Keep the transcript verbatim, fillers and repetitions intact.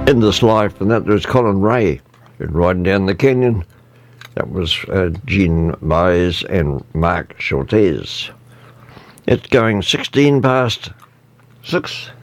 In This Life, and that was Colin Ray. And Riding Down the Canyon, that was uh, Gene Myers and Mark Schultes. It's going sixteen past six.